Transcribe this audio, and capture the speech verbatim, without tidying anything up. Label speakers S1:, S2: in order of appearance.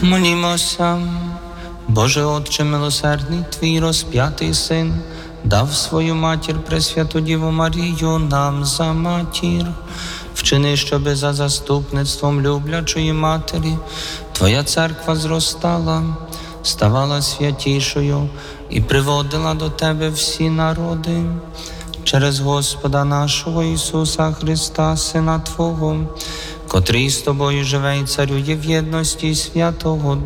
S1: Молімося. Боже Отче милосердний, Твій розп'ятий Син дав свою матір Пресвяту Діву Марію нам за матір. Вчини, щоби за заступництвом люблячої матері Твоя церква зростала, ставала святішою і приводила до Тебе всі народи. Через Господа нашого Ісуса Христа, Сина Твого, котрий з Тобою живе і царює в єдності Святого